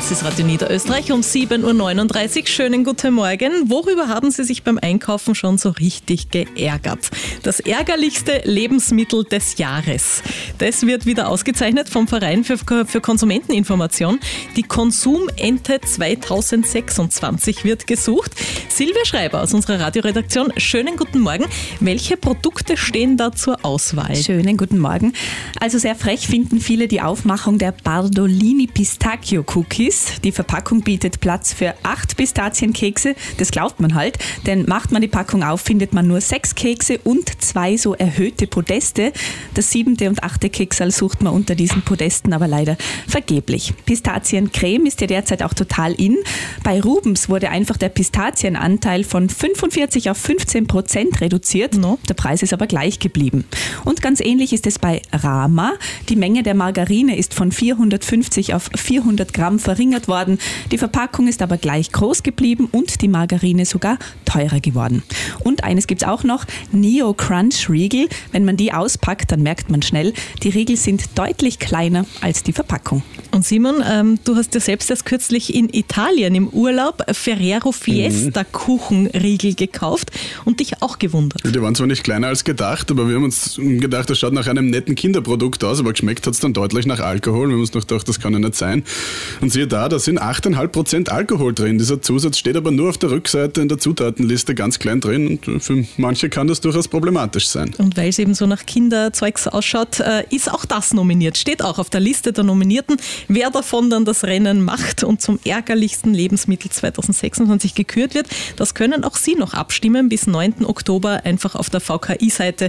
Das ist Radio Niederösterreich um 7.39 Uhr. Schönen guten Morgen. Worüber haben Sie sich beim Einkaufen schon so richtig geärgert? Das ärgerlichste Lebensmittel des Jahres. Das wird wieder ausgezeichnet vom Verein für Konsumenteninformation. Die Konsumente 2026 wird gesucht. Silvia Schreiber aus unserer Radioredaktion. Schönen guten Morgen. Welche Produkte stehen da zur Auswahl? Schönen guten Morgen. Also sehr frech finden viele die Aufmachung der Bardolini Pistachio Cookies. Die Verpackung bietet Platz für 8 Pistazienkekse. Das glaubt man halt, denn macht man die Packung auf, findet man nur 6 Kekse und 2 so erhöhte Podeste. Das 7. und 8. Keksal sucht man unter diesen Podesten, aber leider vergeblich. Pistaziencreme ist ja derzeit auch total in. Bei Rubens wurde einfach der Pistazienanteil von 45 auf 15% reduziert. Der Preis ist aber gleich geblieben. Und ganz ähnlich ist es bei Rama. Die Menge der Margarine ist von 450 auf 400 Gramm verringert worden. Die Verpackung ist aber gleich groß geblieben und die Margarine sogar teurer geworden. Und eines gibt es auch noch, Neo Crunch Riegel. Wenn man die auspackt, dann merkt man schnell, die Riegel sind deutlich kleiner als die Verpackung. Und Simon, du hast ja selbst erst kürzlich in Italien im Urlaub Ferrero Fiesta Kuchenriegel gekauft und dich auch gewundert. Die waren zwar nicht kleiner als gedacht, aber wir haben uns gedacht, das schaut nach einem netten Kinderprodukt aus, aber geschmeckt hat es dann deutlich nach Alkohol. Wir haben uns noch gedacht, das kann ja nicht sein. Und siehe da sind 8,5% Alkohol drin. Dieser Zusatz steht aber nur auf der Rückseite in der Zutatenliste ganz klein drin und für manche kann das durchaus problematisch sein. Und weil es eben so nach Kinderzeugs ausschaut, ist auch das nominiert. Steht auch auf der Liste der Nominierten, wer davon dann das Rennen macht und zum ärgerlichsten Lebensmittel 2026 gekürt wird. Das können auch Sie noch abstimmen bis 9. Oktober einfach auf der VKI-Seite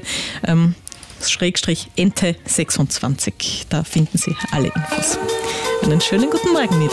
/Ente 26. Da finden Sie alle Infos. Einen schönen guten Morgen, Niederösterreich.